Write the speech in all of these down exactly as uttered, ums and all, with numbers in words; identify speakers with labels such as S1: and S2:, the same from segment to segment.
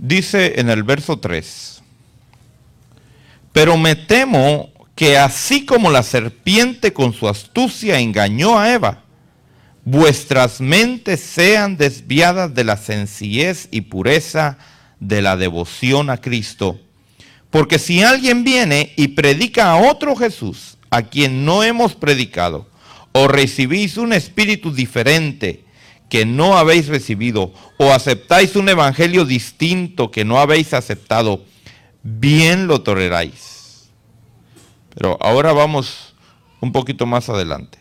S1: Dice en el verso tres, pero me temo que así como la serpiente con su astucia engañó a Eva, vuestras mentes sean desviadas de la sencillez y pureza de la devoción a Cristo. Porque si alguien viene y predica a otro Jesús, a quien no hemos predicado, o recibís un espíritu diferente que no habéis recibido, o aceptáis un evangelio distinto que no habéis aceptado, bien lo toleráis. Pero ahora vamos un poquito más adelante.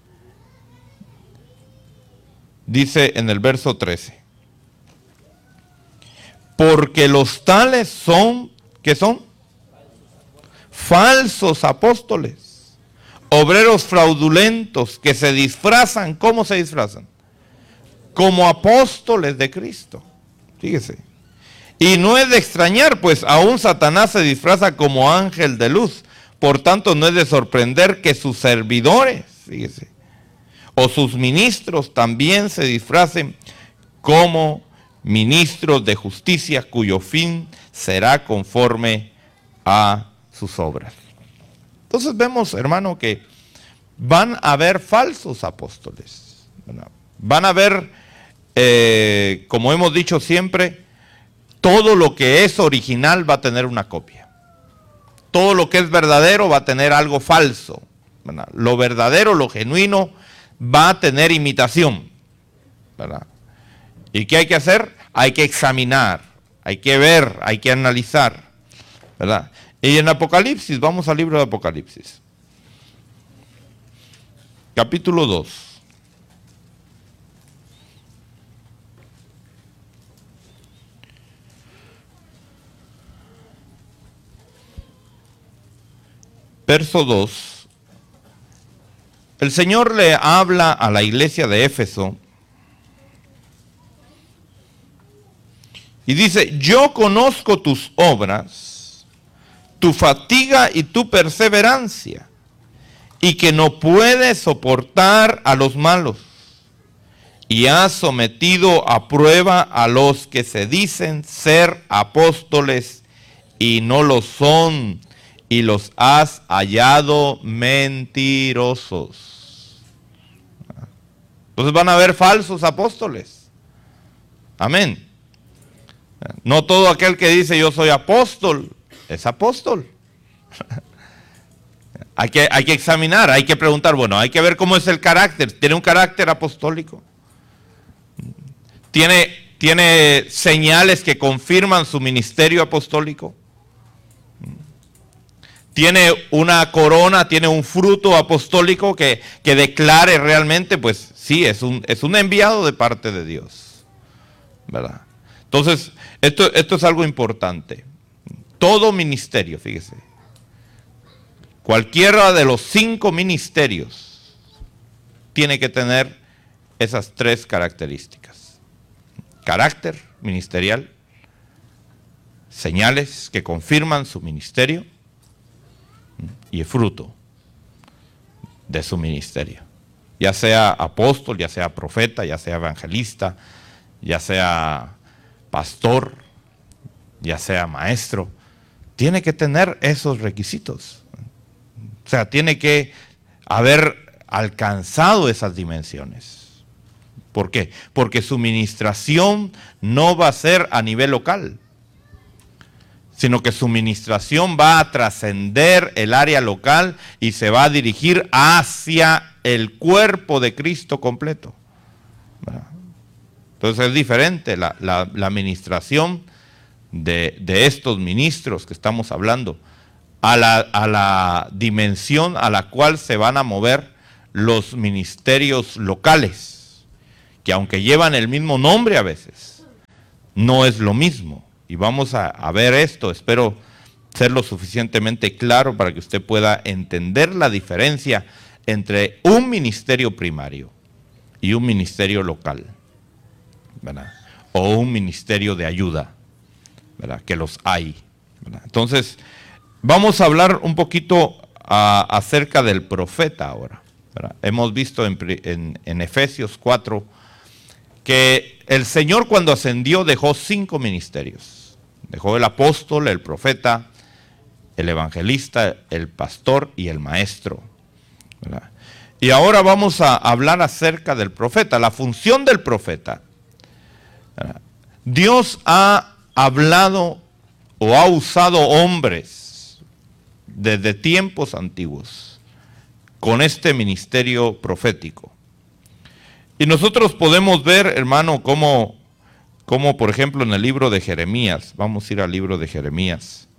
S1: Dice en el verso trece, porque los tales son, ¿qué son? Falsos apóstoles, obreros fraudulentos que se disfrazan. ¿Cómo se disfrazan? Como apóstoles de Cristo. Fíjese. Y no es de extrañar, pues aún Satanás se disfraza como ángel de luz. Por tanto, no es de sorprender que sus servidores, fíjese, o sus ministros también se disfracen como ministros de justicia, cuyo fin será conforme a sus obras. Entonces vemos, hermano, que van a haber falsos apóstoles. Van a haber, eh, como hemos dicho siempre, todo lo que es original va a tener una copia. Todo lo que es verdadero va a tener algo falso. ¿Verdad? Lo verdadero, lo genuino, va a tener imitación, ¿verdad? ¿Y qué hay que hacer? Hay que examinar, hay que ver, hay que analizar, ¿verdad? Y en Apocalipsis, vamos al libro de Apocalipsis, capítulo dos. Verso dos. El Señor le habla a la iglesia de Éfeso y dice, yo conozco tus obras, tu fatiga y tu perseverancia, y que no puedes soportar a los malos, y has sometido a prueba a los que se dicen ser apóstoles y no lo son, y los has hallado mentirosos. Entonces van a haber falsos apóstoles. Amén. No todo aquel que dice yo soy apóstol, es apóstol. Hay que, hay que examinar, hay que preguntar, bueno, hay que ver cómo es el carácter. ¿Tiene un carácter apostólico? ¿Tiene, tiene señales que confirman su ministerio apostólico? ¿Tiene una corona, tiene un fruto apostólico que, que declare realmente, pues sí, es un, es un enviado de parte de Dios, ¿verdad? Entonces, esto, esto es algo importante. Todo ministerio, fíjese, cualquiera de los cinco ministerios tiene que tener esas tres características. Carácter ministerial, señales que confirman su ministerio, y el fruto de su ministerio, ya sea apóstol, ya sea profeta, ya sea evangelista, ya sea pastor, ya sea maestro, tiene que tener esos requisitos. O sea, tiene que haber alcanzado esas dimensiones. ¿Por qué? Porque su ministración no va a ser a nivel local, sino que su ministración va a trascender el área local y se va a dirigir hacia el cuerpo de Cristo completo. Entonces es diferente la, la, la ministración de, de estos ministros que estamos hablando a la, a la dimensión a la cual se van a mover los ministerios locales, que aunque llevan el mismo nombre a veces, no es lo mismo. Y vamos a, a ver esto, espero ser lo suficientemente claro para que usted pueda entender la diferencia entre un ministerio primario y un ministerio local, ¿verdad? O un ministerio de ayuda, ¿verdad? Que los hay, ¿verdad? Entonces, vamos a hablar un poquito a, acerca del profeta ahora, ¿verdad? Hemos visto en, en, en Efesios cuatro que el Señor cuando ascendió dejó cinco ministerios. Dejó el apóstol, el profeta, el evangelista, el pastor y el maestro, ¿verdad? Y ahora vamos a hablar acerca del profeta, la función del profeta, ¿verdad? Dios ha hablado o ha usado hombres desde tiempos antiguos con este ministerio profético. Y nosotros podemos ver, hermano, cómo, cómo por ejemplo en el libro de Jeremías, vamos a ir al libro de Jeremías.